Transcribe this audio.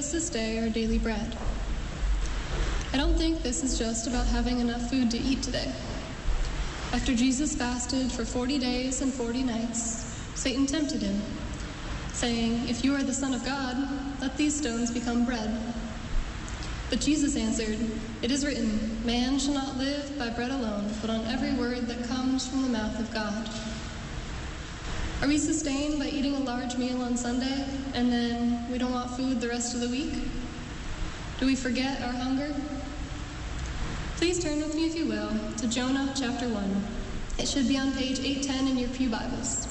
us this day our daily bread. I don't think this is just about having enough food to eat today. After Jesus fasted for 40 days and 40 nights, Satan tempted him, saying, "If you are the Son of God, let these stones become bread." But Jesus answered, "It is written, man shall not live by bread alone, but on every word that comes from the mouth of God." Are we sustained by eating a large meal on Sunday, and then we don't want food the rest of the week? Do we forget our hunger? Please turn with me, if you will, to Jonah chapter 1. It should be on page 810 in your pew Bibles.